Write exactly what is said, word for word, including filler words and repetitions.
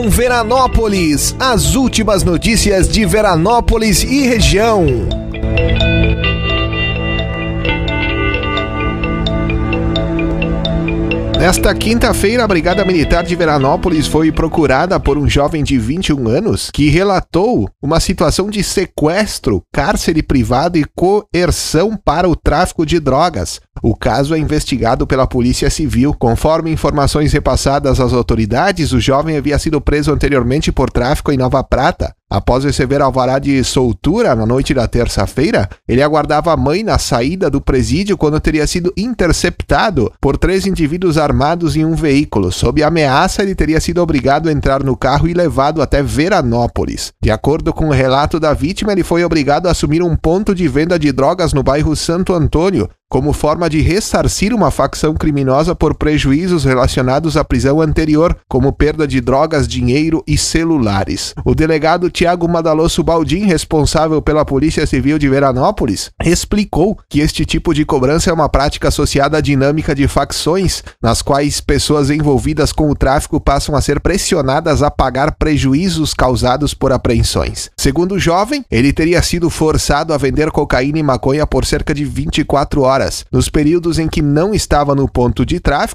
Plantão Veranópolis, as últimas notícias de Veranópolis e região. Nesta quinta-feira, a Brigada Militar de Veranópolis foi procurada por um jovem de vinte e um anos que relatou uma situação de sequestro, cárcere privado e coerção para o tráfico de drogas. O caso é investigado pela Polícia Civil. Conforme informações repassadas às autoridades, o jovem havia sido preso anteriormente por tráfico em Nova Prata. Após receber alvará de soltura na noite da terça-feira, ele aguardava a mãe na saída do presídio quando teria sido interceptado por três indivíduos armados em um veículo. Sob ameaça, ele teria sido obrigado a entrar no carro e levado até Veranópolis. De acordo com o relato da vítima, ele foi obrigado a assumir um ponto de venda de drogas no bairro Santo Antônio, como forma de ressarcir uma facção criminosa por prejuízos relacionados à prisão anterior, como perda de drogas, dinheiro e celulares. O delegado Tiago Madalosso Baldin, responsável pela Polícia Civil de Veranópolis, explicou que este tipo de cobrança é uma prática associada à dinâmica de facções, nas quais pessoas envolvidas com o tráfico passam a ser pressionadas a pagar prejuízos causados por apreensões. Segundo o jovem, ele teria sido forçado a vender cocaína e maconha por cerca de vinte e quatro horas. Nos períodos em que não estava no ponto de tráfico,